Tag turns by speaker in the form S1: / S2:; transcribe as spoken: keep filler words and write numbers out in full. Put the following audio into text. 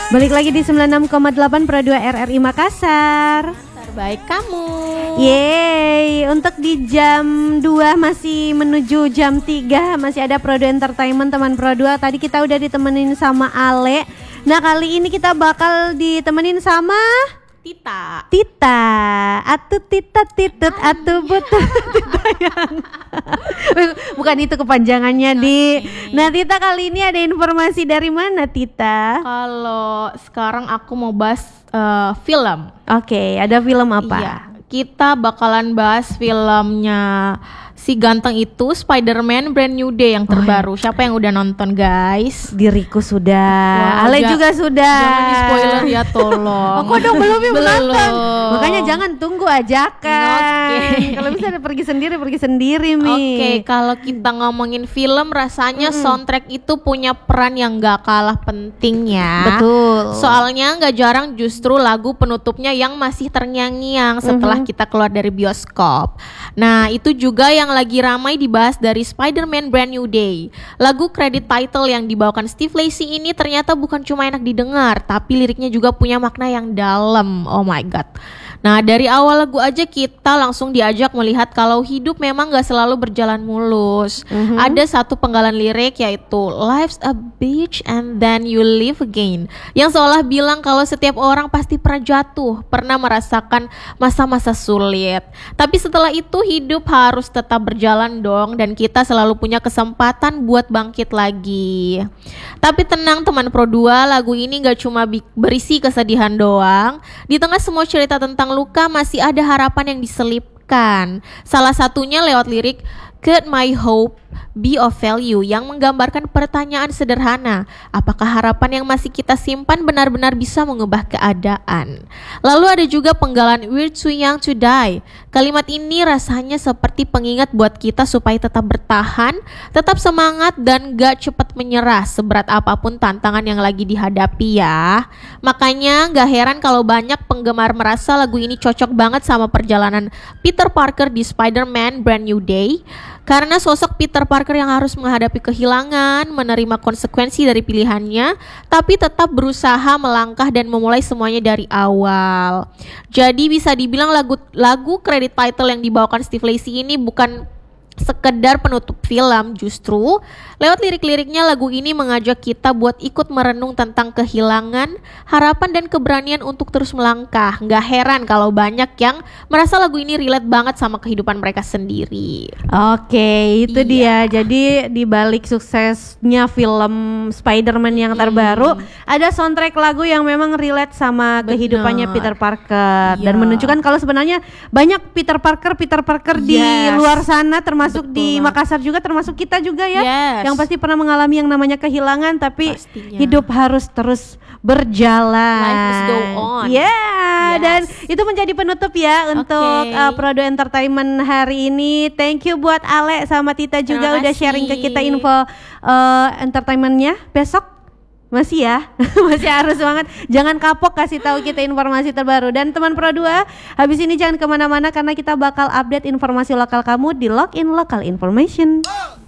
S1: Balik lagi di sembilan puluh enam koma delapan Pro dua R R I Makassar.
S2: Terbaik kamu.
S1: Yeay, untuk di jam dua masih menuju jam tiga masih ada Pro dua Entertainment teman Pro dua. Tadi kita udah ditemenin sama Ale. Nah, kali ini kita bakal ditemenin sama
S2: Tita.
S1: Tita, atu Tita titut, atu butut Tita. Bukan itu kepanjangannya, Di. Nah, Tita kali ini ada informasi dari mana, Tita?
S2: Kalau sekarang aku mau bahas uh, film.
S1: Oke, ada film apa?
S2: Iya, kita bakalan bahas filmnya si ganteng itu, Spider-Man Brand New Day yang terbaru. Oh, siapa yang udah nonton, guys?
S1: Diriku sudah.
S2: Wah,
S1: Ale
S2: ja-
S1: juga sudah.
S2: Jangan di spoiler ya, tolong.
S1: Aku dong belum yang
S2: Belum.
S1: nonton. Makanya jangan tunggu ajakan.
S2: Oke.
S1: Kalau bisa ada pergi sendiri, pergi sendiri, Mi.
S2: Oke, kalau kita ngomongin film, rasanya
S1: Mm-mm.
S2: soundtrack itu punya peran yang gak kalah pentingnya.
S1: Betul.
S2: Soalnya gak jarang justru lagu penutupnya yang masih terngiang-ngiang setelah
S1: Mhm.
S2: kita keluar dari bioskop. Nah, itu juga yang lagi ramai dibahas dari Spider-Man Brand New Day. Lagu credit title yang dibawakan Steve Lacy ini ternyata bukan cuma enak didengar, tapi liriknya juga punya makna yang dalam. Oh my god. Nah, dari awal lagu aja kita langsung diajak melihat kalau hidup memang gak selalu berjalan mulus.
S1: Mhm.
S2: Ada satu penggalan lirik yaitu Life's a beach and then you live again, yang seolah bilang kalau setiap orang pasti pernah jatuh, pernah merasakan masa-masa sulit. Tapi setelah itu hidup harus tetap berjalan dong, dan kita selalu punya kesempatan buat bangkit lagi. Tapi tenang teman Pro dua, lagu ini gak cuma bi- berisi kesedihan doang. Di tengah semua cerita tentang luka masih ada harapan yang diselipkan. Salah satunya lewat lirik Could my hope be of value, yang menggambarkan pertanyaan sederhana, apakah harapan yang masih kita simpan benar-benar bisa mengubah keadaan. Lalu ada juga penggalan We're too young to die. Kalimat ini rasanya seperti pengingat buat kita supaya tetap bertahan, tetap semangat, dan gak cepat menyerah seberat apapun tantangan yang lagi dihadapi ya. Makanya gak heran kalau banyak penggemar merasa lagu ini cocok banget sama perjalanan Peter Parker di Spider-Man Brand New Day. Karena sosok Peter Parker yang harus menghadapi kehilangan, menerima konsekuensi dari pilihannya, tapi tetap berusaha melangkah dan memulai semuanya dari awal. Jadi bisa dibilang lagu lagu credit title yang dibawakan Steve Lacy ini bukan sekedar penutup film, justru lewat lirik-liriknya lagu ini mengajak kita buat ikut merenung tentang kehilangan, harapan, dan keberanian untuk terus melangkah. Gak heran kalau banyak yang merasa lagu ini relate banget sama kehidupan mereka sendiri.
S1: Oke, itu
S2: Iya.
S1: dia. Jadi di balik suksesnya film Spider-Man yang terbaru, ada soundtrack lagu yang memang relate sama
S2: Bener.
S1: kehidupannya Peter Parker, dan
S2: Iya.
S1: menunjukkan kalau sebenarnya banyak Peter Parker Peter Parker di
S2: Yes.
S1: luar sana, termasuk
S2: Betul
S1: di
S2: banget.
S1: Makassar juga, termasuk kita juga ya,
S2: Yes.
S1: yang pasti pernah mengalami yang namanya kehilangan, tapi
S2: Pastinya.
S1: hidup harus terus berjalan.
S2: Life must go on.
S1: Yeah,
S2: Yes.
S1: dan itu menjadi penutup ya untuk
S2: Oke.
S1: uh, Pro dua Entertainment hari ini. Thank you buat Ale sama Tita juga
S2: Terima
S1: udah
S2: kasih.
S1: sharing ke kita info uh, entertainmentnya. Besok masih ya, masih harus banget. Jangan kapok kasih tahu kita informasi terbaru. Dan teman Pro dua, habis ini jangan kemana-mana karena kita bakal update informasi lokal kamu di Login Local Information.